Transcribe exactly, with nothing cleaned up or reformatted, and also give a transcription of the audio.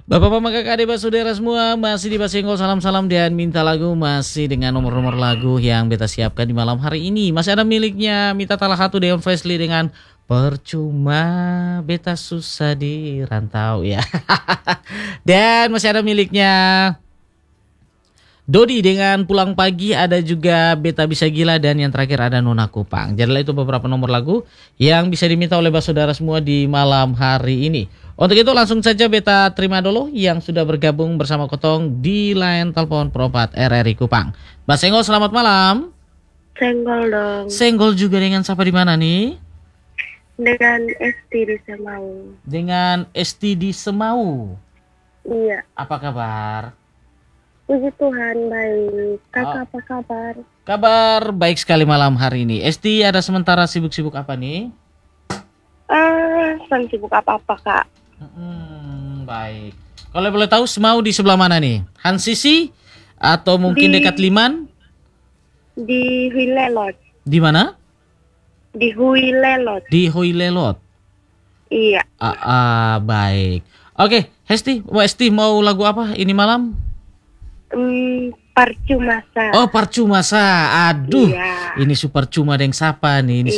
Bapak-bapak, kakak, adik, saudara semua, masih di Basenggol salam-salam dan minta lagu masih dengan nomor-nomor lagu yang beta siapkan di malam hari ini. Masih ada miliknya Mita Talahatu Deon Fresley dengan Percuma Beta Susah di Rantau ya. Dan masih ada miliknya Dodi dengan Pulang Pagi, ada juga Beta Bisa Gila, dan yang terakhir ada Nona Kupang. Jadilah itu beberapa nomor lagu yang bisa diminta oleh saudara semua di malam hari ini. Untuk itu langsung saja Beta terima dulu yang sudah bergabung bersama Kotong di line telepon Propat R R I Kupang. Mbak Senggol, selamat malam. Senggol dong. Senggol juga dengan siapa di mana nih? Dengan Esti di Semau. Dengan Esti di Semau. Iya. Apa kabar? Puji Tuhan baik. Oh. Kakak apa kabar? Kabar baik sekali malam hari ini. Esti ada sementara sibuk-sibuk apa nih? Ah, uh, sibuk apa-apa kak? Hmm, baik. Kalau boleh tahu Semau di sebelah mana nih? Hansisi atau mungkin Di- dekat Liman? Di Huilelot. Di mana? Di Huilelot. Di Hoilelot. Iya. Ah, ah, baik. Oke, Hesti, Mbak Esti mau lagu apa ini malam? Hmm, Percuma sa. Oh, Percuma sa. Aduh, Iya. ini super cuma deng sapa nih. Ini